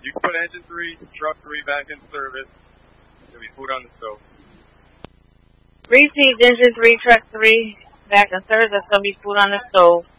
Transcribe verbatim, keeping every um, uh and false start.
You can put engine three, truck three back in service. There'll be food on the stove. Received engine three, truck three, back in service. There's going to be food on the stove.